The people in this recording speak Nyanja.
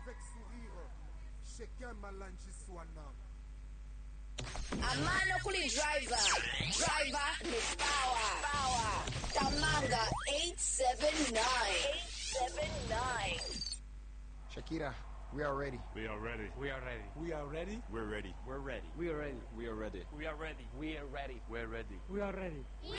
avec sourire. Chacun malangi swana. Amano Kuli Driver. Driver with power. Tamanga 879. 879. Shakira, we are ready. We are ready. We are ready. We are ready. We're ready. We're ready. We are ready. We are ready. We are ready. We are ready. We're ready. We are ready. We